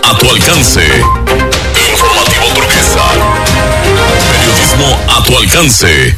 a tu alcance. Informativo Turquesa. Periodismo a tu alcance.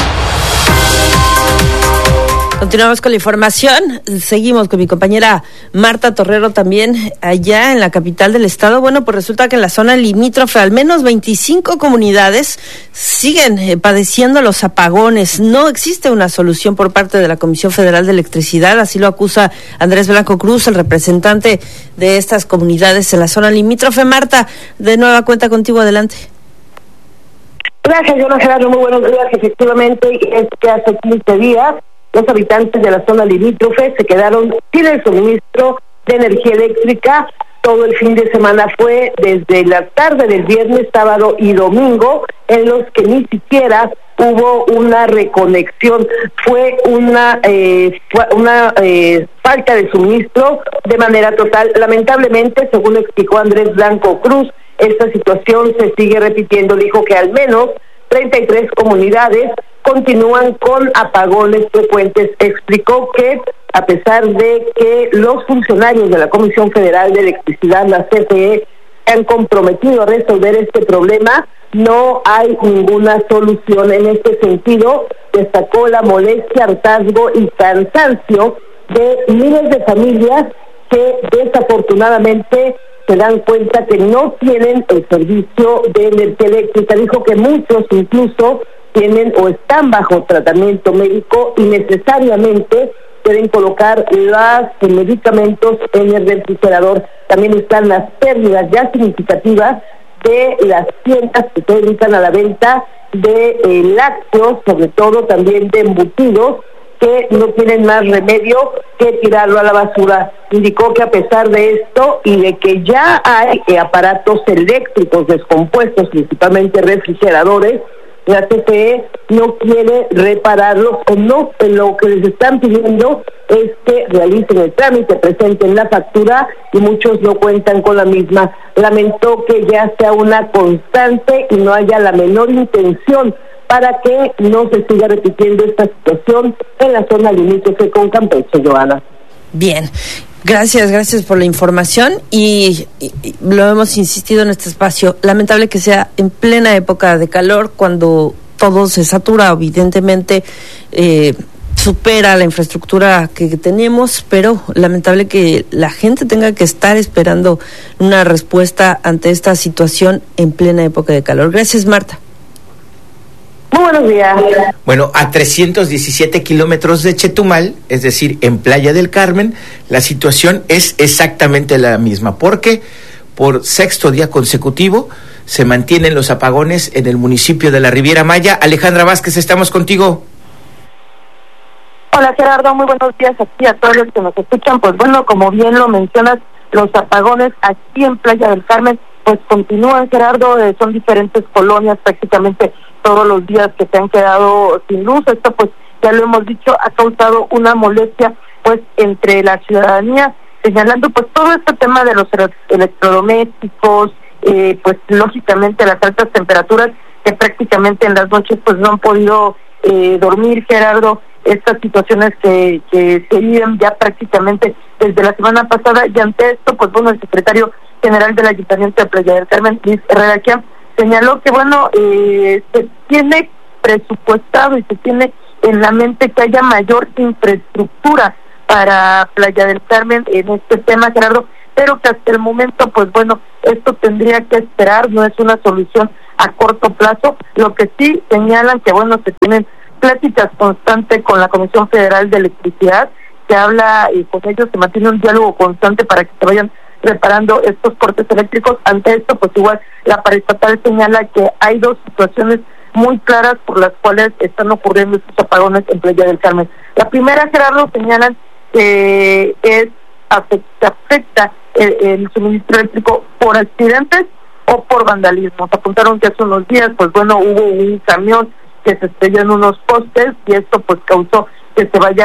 Continuamos con la información. Seguimos con mi compañera Marta Torrero también allá en la capital del estado. Bueno, pues resulta que en la zona limítrofe al menos 25 comunidades siguen padeciendo los apagones. No existe una solución por parte de la Comisión Federal de Electricidad, así lo acusa Andrés Blanco Cruz, el representante de estas comunidades en la zona limítrofe. Marta, de nueva cuenta contigo, adelante. Gracias, Jonas Gerardo, muy buenos días. Efectivamente, es que hace 15 días los habitantes de la zona limítrofe se quedaron sin el suministro de energía eléctrica. Todo el fin de semana fue desde la tarde del viernes, sábado y domingo, en los que ni siquiera hubo una reconexión. Fue una falta de suministro de manera total. Lamentablemente, según explicó Andrés Blanco Cruz, esta situación se sigue repitiendo. Dijo que al menos 33 comunidades continúan con apagones frecuentes. Explicó que a pesar de que los funcionarios de la Comisión Federal de Electricidad, la CFE, se han comprometido a resolver este problema, no hay ninguna solución. En este sentido, destacó la molestia, hartazgo y cansancio de miles de familias que desafortunadamente se dan cuenta que no tienen el servicio de energía eléctrica. Dijo que muchos incluso tienen o están bajo tratamiento médico y necesariamente pueden colocar los medicamentos en el refrigerador. También están las pérdidas ya significativas de las tiendas que se dedican a la venta de lácteos, sobre todo también de embutidos, que no tienen más remedio que tirarlo a la basura. Indicó que a pesar de esto y de que ya hay aparatos eléctricos descompuestos, principalmente refrigeradores, la CFE no quiere repararlos o no. Lo que les están pidiendo es que realicen el trámite, presenten la factura y muchos no cuentan con la misma. Lamentó que ya sea una constante y no haya la menor intención para que no se siga repitiendo esta situación en la zona limítrofe con Campeche, Joana. Bien, gracias por la información y lo hemos insistido en este espacio. Lamentable que sea en plena época de calor, cuando todo se satura, evidentemente supera la infraestructura que tenemos, pero lamentable que la gente tenga que estar esperando una respuesta ante esta situación en plena época de calor. Gracias, Marta. Muy buenos días. Bueno, a 317 kilómetros de Chetumal, es decir, en Playa del Carmen, la situación es exactamente la misma, porque por sexto día consecutivo se mantienen los apagones en el municipio de la Riviera Maya. Alejandra Vázquez, estamos contigo. Hola Gerardo, muy buenos días aquí a todos los que nos escuchan. Pues bueno, como bien lo mencionas, los apagones aquí en Playa del Carmen pues continúan, Gerardo. Son diferentes colonias, prácticamente todos los días que se han quedado sin luz. Esto pues ya lo hemos dicho, ha causado una molestia pues entre la ciudadanía, señalando pues todo este tema de los electrodomésticos, pues lógicamente las altas temperaturas que prácticamente en las noches pues no han podido dormir, Gerardo. Estas situaciones que se viven ya prácticamente desde la semana pasada, y ante esto pues bueno, el secretario general del Ayuntamiento de Playa del Carmen, Luis Herrera Quiam, señaló que bueno, se tiene presupuestado y se tiene en la mente que haya mayor infraestructura para Playa del Carmen en este tema, Gerardo, pero que hasta el momento pues bueno, esto tendría que esperar, no es una solución a corto plazo. Lo que sí señalan que bueno, se tienen pláticas constantes con la Comisión Federal de Electricidad, se habla y con ellos se mantiene un diálogo constante para que se vayan reparando estos cortes eléctricos. Ante esto, pues igual la paraestatal señala que hay dos situaciones muy claras por las cuales están ocurriendo estos apagones en Playa del Carmen. La primera, Gerardo, señalan que afecta el suministro eléctrico por accidentes o por vandalismo. Apuntaron que hace unos días, pues bueno, hubo un camión que se estrelló en unos postes y esto pues causó que se vaya